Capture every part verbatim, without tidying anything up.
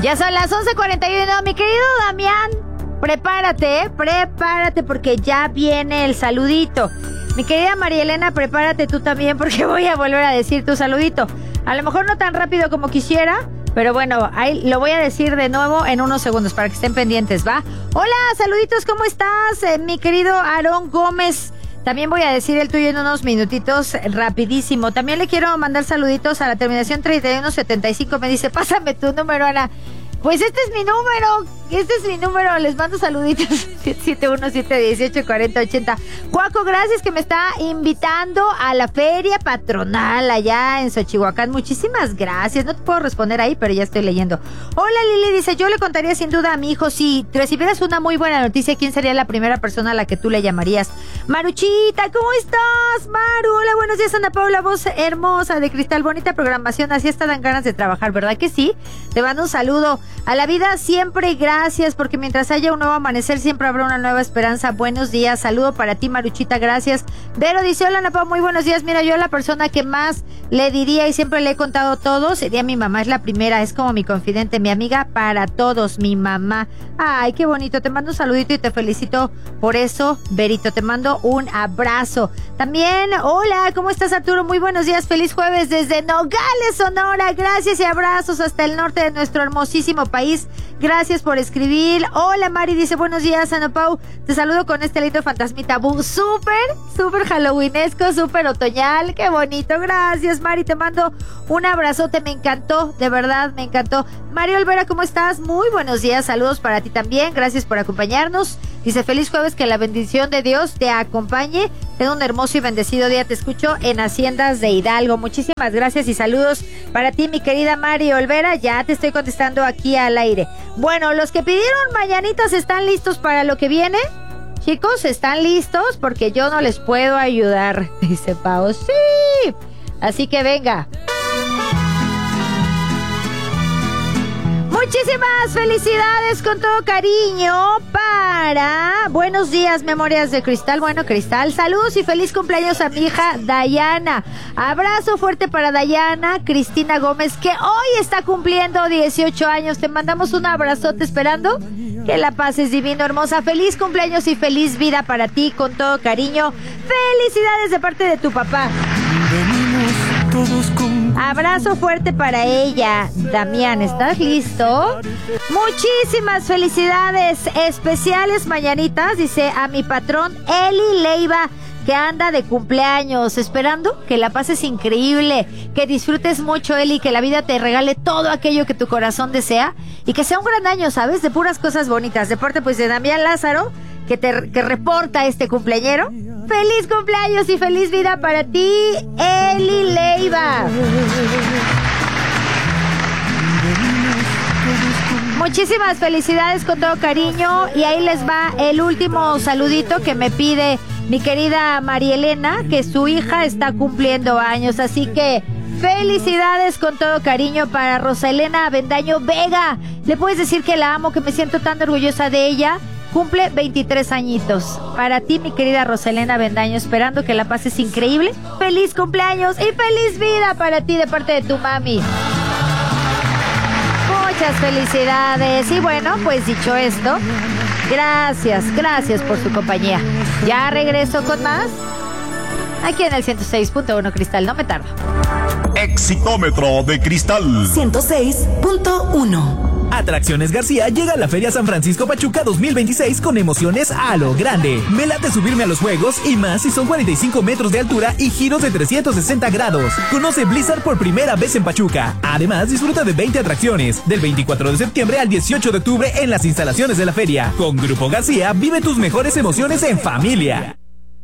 Ya son las once cuarenta y uno, mi querido Damián, prepárate, prepárate porque ya viene el saludito. Mi querida María Elena, prepárate tú también porque voy a volver a decir tu saludito. A lo mejor no tan rápido como quisiera, pero bueno, ahí lo voy a decir de nuevo en unos segundos para que estén pendientes, ¿va? Hola, saluditos, ¿cómo estás? Eh, mi querido Aarón Gómez. También voy a decir el tuyo en unos minutitos, rapidísimo. También le quiero mandar saluditos a la terminación treinta y uno setenta y cinco. Me dice, pásame tu número, Ana. Pues este es mi número, este es mi número, les mando saluditos. siete siete uno, siete uno ocho, cuatro cero ocho cero. Cuaco, gracias que me está invitando a la feria patronal allá en Xochihuacán. Muchísimas gracias, no te puedo responder ahí, pero ya estoy leyendo. Hola, Lili, dice, yo le contaría sin duda a mi hijo, si recibieras una muy buena noticia, ¿quién sería la primera persona a la que tú le llamarías? Maruchita, ¿cómo estás? Maru, hola, buenos días, Ana Paula, voz hermosa de cristal, bonita programación, así hasta dan ganas de trabajar, ¿verdad que sí? Te mando un saludo. A la vida siempre gracias, porque mientras haya un nuevo amanecer siempre habrá una nueva esperanza. Buenos días, saludo para ti, Maruchita, gracias. Vero dice, hola, Napa, muy buenos días. Mira, yo la persona que más le diría y siempre le he contado todo sería mi mamá, es la primera, es como mi confidente, mi amiga para todos, mi mamá. Ay, qué bonito, te mando un saludito y te felicito por eso, Verito, te mando un abrazo. También, hola, ¿cómo estás, Arturo? Muy buenos días, feliz jueves desde Nogales, Sonora. Gracias y abrazos hasta el norte de nuestro hermosísimo país. Gracias por escribir. Hola, Mari, dice, buenos días, Ana Pau. Te saludo con este lindo fantasmita. Bu, súper, súper halloweenesco, súper otoñal. Qué bonito. Gracias, Mari. Te mando un abrazote. Me encantó, de verdad, me encantó. Mario Olvera, ¿cómo estás? Muy buenos días. Saludos para ti también. Gracias por acompañarnos. Dice, feliz jueves, que la bendición de Dios te acompañe. Ten un hermoso y bendecido día. Te escucho en Haciendas de Hidalgo. Muchísimas gracias y saludos para ti, mi querida Mario Olvera. Ya te estoy contestando aquí al aire. Bueno, los que pidieron mañanitas, ¿están listos para lo que viene? Chicos, ¿están listos? Porque yo no les puedo ayudar. Dice Pau, sí. Así que venga. Muchísimas felicidades con todo cariño para Buenos Días, Memorias de Cristal. Bueno, Cristal, saludos y feliz cumpleaños a mi hija Dayana. Abrazo fuerte para Dayana Cristina Gómez, que hoy está cumpliendo dieciocho años. Te mandamos un abrazote esperando que la pases divino, hermosa. Feliz cumpleaños y feliz vida para ti con todo cariño. Felicidades de parte de tu papá. Abrazo fuerte para ella. Damián, ¿estás listo? Muchísimas felicidades especiales mañanitas, dice a mi patrón Eli Leiva, que anda de cumpleaños, esperando que la pases increíble, que disfrutes mucho, Eli, que la vida te regale todo aquello que tu corazón desea y que sea un gran año, ¿sabes? De puras cosas bonitas. De parte, pues, de Damián Lázaro, que te que reporta este cumpleañero. ¡Feliz cumpleaños y feliz vida para ti, Eli Leiva! Muchísimas felicidades con todo cariño. Y ahí les va el último saludito que me pide mi querida María Elena, que su hija está cumpliendo años. Así que felicidades con todo cariño para Rosalena Avendaño Vega. Le puedes decir que la amo, que me siento tan orgullosa de ella. Cumple veintitrés añitos. Para ti, mi querida Rosalena Avendaño, esperando que la pases increíble. ¡Feliz cumpleaños y feliz vida para ti de parte de tu mami! Muchas felicidades. Y bueno, pues dicho esto, gracias, gracias por su compañía. Ya regreso con más aquí en el ciento seis punto uno Cristal, no me tardo. Exitómetro de Cristal ciento seis punto uno. Atracciones García llega a la Feria San Francisco Pachuca dos mil veintiséis con emociones a lo grande. Me late subirme a los juegos y más si son cuarenta y cinco metros de altura y giros de trescientos sesenta grados. Conoce Blizzard por primera vez en Pachuca. Además, disfruta de veinte atracciones del veinticuatro de septiembre al dieciocho de octubre en las instalaciones de la feria. Con Grupo García, vive tus mejores emociones en familia.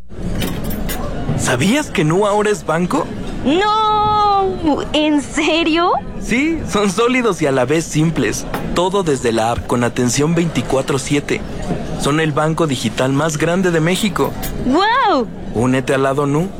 ¿Sabías que Nu ahora es banco? ¡No! ¿En serio? Sí, son sólidos y a la vez simples. Todo desde la app con atención veinticuatro siete. Son el banco digital más grande de México. ¡Wow! Únete al lado Nu.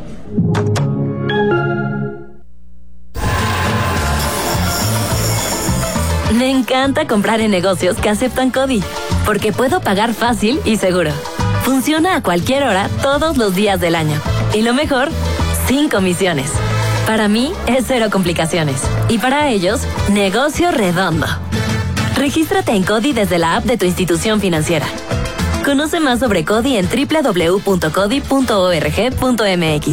Me encanta comprar en negocios que aceptan CODI, porque puedo pagar fácil y seguro. Funciona a cualquier hora, todos los días del año. Y lo mejor, sin comisiones. Para mí es cero complicaciones. Y para ellos, negocio redondo. Regístrate en CODI desde la app de tu institución financiera. Conoce más sobre CODI en doble u doble u doble u punto codi punto org punto m x.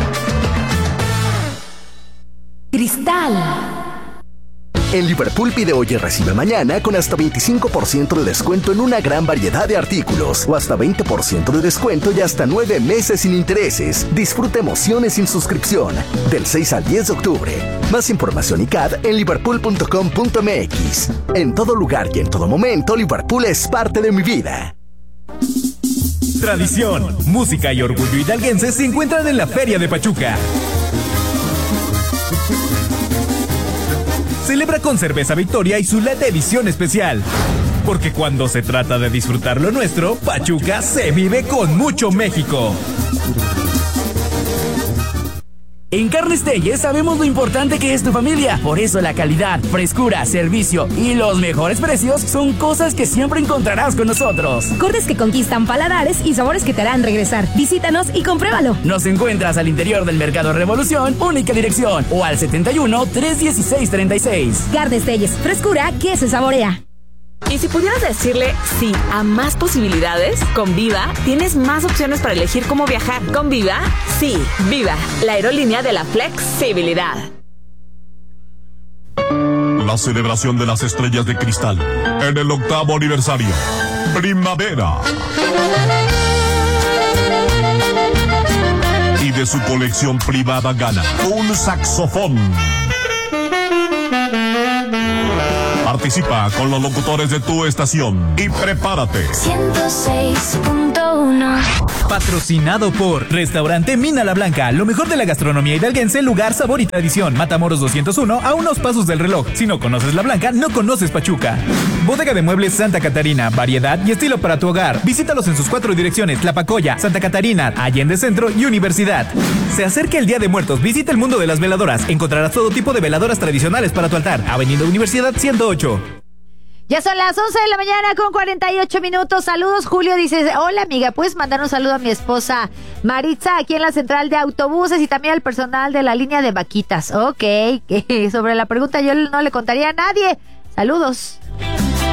Cristal. En Liverpool pide hoy y recibe mañana con hasta veinticinco por ciento de descuento en una gran variedad de artículos o hasta veinte por ciento de descuento y hasta nueve meses sin intereses. Disfruta emociones sin suscripción del seis al diez de octubre. Más información y C A D en liverpool punto com punto m x. En todo lugar y en todo momento, Liverpool es parte de mi vida. Tradición, música y orgullo hidalguense se encuentran en la Feria de Pachuca. Celebra con Cerveza Victoria y su lata edición especial. Porque cuando se trata de disfrutar lo nuestro, Pachuca se vive con mucho México. En Carnes Telles sabemos lo importante que es tu familia. Por eso la calidad, frescura, servicio y los mejores precios son cosas que siempre encontrarás con nosotros. Cortes que conquistan paladares y sabores que te harán regresar. Visítanos y compruébalo. Nos encuentras al interior del Mercado Revolución, única dirección, o al setenta y uno, trescientos dieciséis, treinta y seis. Carnes Telles, frescura que se saborea. Y si pudieras decirle sí a más posibilidades, con Viva tienes más opciones para elegir cómo viajar. Con Viva, sí, Viva, la aerolínea de la flexibilidad. La celebración de las estrellas de cristal en el octavo aniversario. Primavera. Y de su colección privada gana un saxofón. Participa con los locutores de tu estación y prepárate. ciento seis punto uno. Patrocinado por Restaurante Mina La Blanca, lo mejor de la gastronomía hidalguense, lugar, sabor y tradición. Matamoros doscientos uno, a unos pasos del reloj. Si no conoces La Blanca, no conoces Pachuca. Bodega de Muebles Santa Catarina, variedad y estilo para tu hogar. Visítalos en sus cuatro direcciones: Tlapacoya, Santa Catarina, Allende Centro y Universidad. Se acerca el Día de Muertos, visita el mundo de las veladoras. Encontrarás todo tipo de veladoras tradicionales para tu altar. Avenida Universidad ciento ocho. Ya son las once de la mañana con cuarenta y ocho minutos. Saludos, Julio. Dice, hola amiga, ¿puedes mandar un saludo a mi esposa Maritza aquí en la central de autobuses y también al personal de la línea de vaquitas? Ok, sobre la pregunta yo no le contaría a nadie. Saludos.